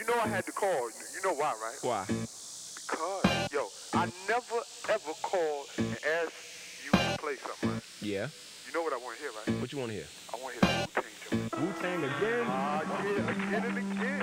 know I had to call. You know why, right? Why? Because, yo, I never ever called and asked you to play something, right? Yeah. You know what I want to hear, right? What you want to hear? I want to hear the Wu-Tang joint. Wu Tang again? Ah, yeah, again and again.